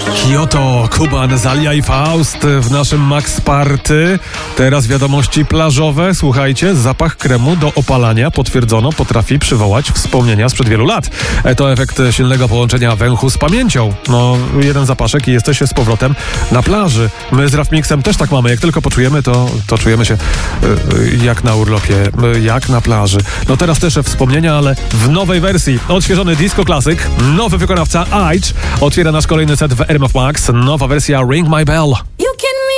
Kyoto, Kuba, Nezalia i Faust w naszym Max Party. Teraz wiadomości plażowe. Słuchajcie, zapach kremu do opalania potwierdzono potrafi przywołać wspomnienia sprzed wielu lat. To efekt silnego połączenia węchu z pamięcią. No, jeden zapaszek i jesteście z powrotem na plaży. My z Rafmixem też tak mamy. Jak tylko poczujemy, to czujemy się jak na urlopie, jak na plaży. No teraz też wspomnienia, ale w nowej wersji. Odświeżony disco klasyk, nowy wykonawca Aitch otwiera nasz kolejny set w RMF Max. Nowa wersja Ring My Bell.